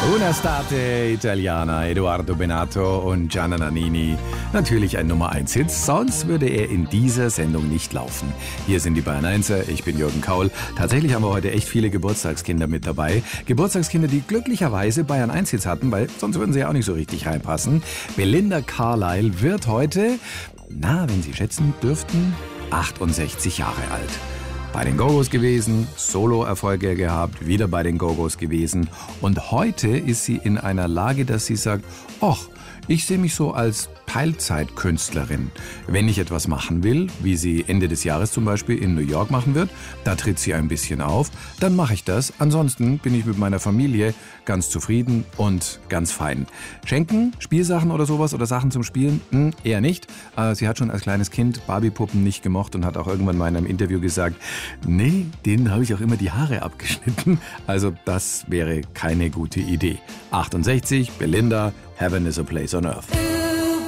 Una State Italiana, Edoardo Bennato und Gianna Nannini. Natürlich ein Nummer 1 Hit, sonst würde er in dieser Sendung nicht laufen. Hier sind die Bayern 1er, ich bin Jürgen Kaul. Tatsächlich haben wir heute echt viele Geburtstagskinder mit dabei. Geburtstagskinder, die glücklicherweise Bayern 1 Hits hatten, weil sonst würden sie ja auch nicht so richtig reinpassen. Belinda Carlisle wird heute, wenn Sie schätzen dürften, 68 Jahre alt. Bei den Go-Go's gewesen, Solo-Erfolge gehabt, wieder bei den Go-Go's gewesen. Und heute ist sie in einer Lage, dass sie sagt, ach, ich sehe mich so als Teilzeitkünstlerin. Wenn ich etwas machen will, wie sie Ende des Jahres zum Beispiel in New York machen wird, da tritt sie ein bisschen auf, dann mache ich das. Ansonsten bin ich mit meiner Familie ganz zufrieden und ganz fein. Schenken, Spielsachen oder sowas oder Sachen zum Spielen? Eher nicht. Sie hat schon als kleines Kind Barbie-Puppen nicht gemocht und hat auch irgendwann mal in einem Interview gesagt, nee, denen habe ich auch immer die Haare abgeschnitten. Also das wäre keine gute Idee. 68, Belinda, Heaven is a Place on Earth.